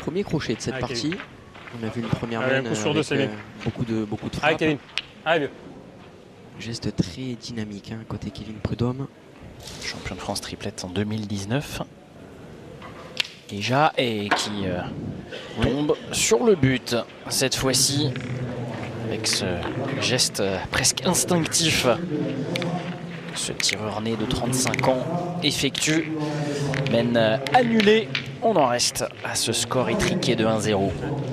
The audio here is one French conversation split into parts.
premier crochet de cette partie. On a vu une première main avec beaucoup de frappes. Kevin. Allez, Geste très dynamique côté Kevin Prudhomme. Champion de France triplette en 2019. Déjà, et qui tombe sur le but cette fois-ci avec ce geste presque instinctif. Ce tireur né de 35 ans effectue, mène annulé. On en reste à ce score étriqué de 1-0.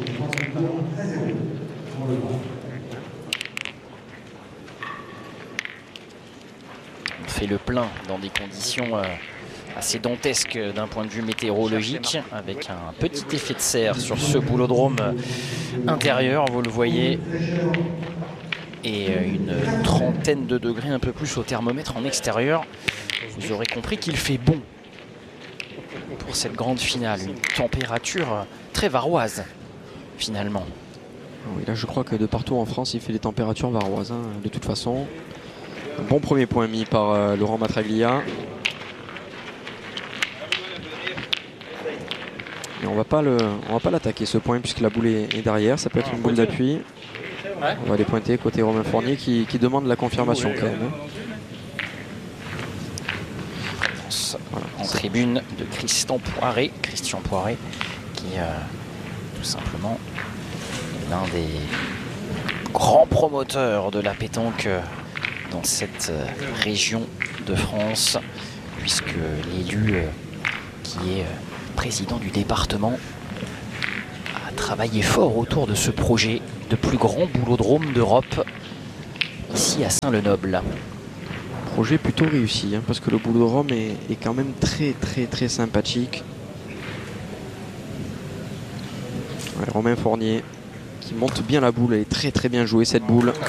On fait le plein dans des conditions assez dantesques d'un point de vue météorologique, avec un petit effet de serre sur ce boulodrome intérieur, vous le voyez, et une trentaine de degrés, un peu plus au thermomètre en extérieur. Vous aurez compris qu'il fait bon pour cette grande finale, une température très varoise finalement. Oui, là je crois que de partout en France il fait des températures varoises de toute façon. Un bon premier point mis par Laurent Matraglia. Et on va pas l'attaquer ce point puisque la boule est derrière. Ça peut être une boule d'appui. On va les pointer côté Romain Fournier qui demande la confirmation quand même. Voilà. En tribune de Christian Poiré qui tout simplement est l'un des grands promoteurs de la pétanque dans cette région de France, puisque l'élu qui est président du département a travaillé fort autour de ce projet de plus grand boulodrome d'Europe ici à Saint-Lenoble. Projet plutôt réussi parce que le boulodrome est quand même très sympathique. Ouais, Romain Fournier qui monte bien la boule, elle est très bien jouée cette boule.